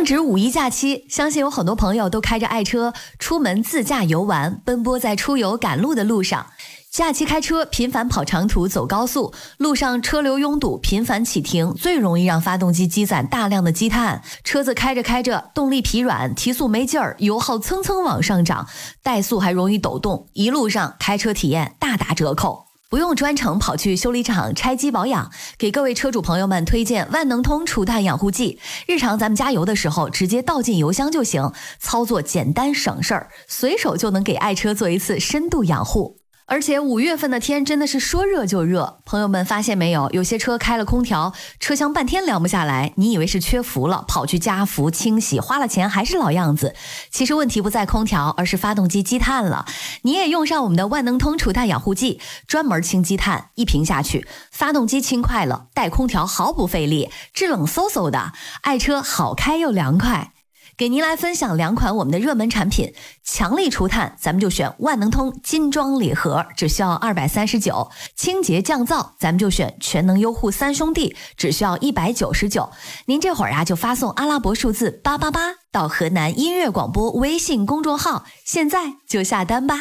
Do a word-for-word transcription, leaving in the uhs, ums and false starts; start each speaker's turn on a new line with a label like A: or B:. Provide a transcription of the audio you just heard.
A: 正值五一假期，相信有很多朋友都开着爱车出门自驾游玩，奔波在出游赶路的路上。假期开车频繁跑长途走高速，路上车流拥堵，频繁启停，最容易让发动机积攒大量的积碳。车子开着开着，动力疲软，提速没劲儿，油耗蹭蹭往上涨，怠速还容易抖动，一路上开车体验大打折扣。不用专程跑去修理厂拆机保养，给各位车主朋友们推荐万能通除碳养护剂。日常咱们加油的时候直接倒进油箱就行，操作简单省事儿，随手就能给爱车做一次深度养护。而且五月份的天真的是说热就热，朋友们发现没有，有些车开了空调，车厢半天凉不下来，你以为是缺氟了，跑去加氟清洗，花了钱还是老样子。其实问题不在空调，而是发动机积碳了。你也用上我们的万能通除碳养护剂，专门清积碳，一瓶下去，发动机轻快了，带空调毫不费力，制冷嗖嗖的，爱车好开又凉快。给您来分享两款我们的热门产品，强力除碳咱们就选万能通金装礼盒，只需要二百三十九；清洁降噪咱们就选全能优护三兄弟，只需要一百九十九。您这会儿啊就发送阿拉伯数字八八八到河南音乐广播微信公众号，现在就下单吧。